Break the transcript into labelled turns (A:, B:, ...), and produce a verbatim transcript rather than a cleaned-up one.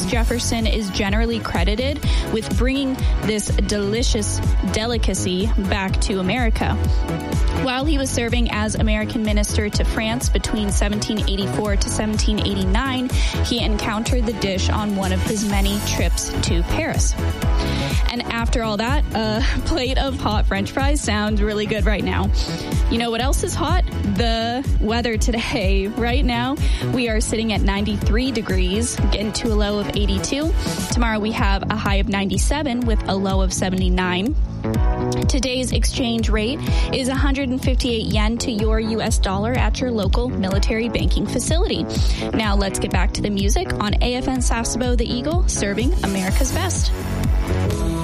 A: Thomas Jefferson is generally credited with bringing this delicious delicacy back to America. While he was serving as American minister to France between seventeen eighty-four to seventeen eighty-nine, he encountered the dish on one of his many trips to Paris. And after all that, a plate of hot French fries sounds really good right now. You know what else is hot? The weather today. Right now, we are sitting at ninety-three degrees, getting to a low of eighty-two. Tomorrow, we have a high of ninety-seven with a low of seventy-nine. Today's exchange rate is one hundred fifty-eight yen to your U S dollar at your local military banking facility. Now let's get back to the music on A F N Sasebo, the Eagle, serving America's best.